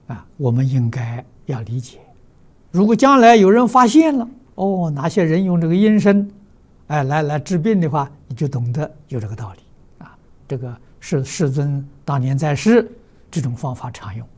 我们应该要理解。如果将来有人发现了，哦，哪些人用这个阴身，来治病的话，你就懂得有这个道理。这个是世尊当年在世，这种方法常用。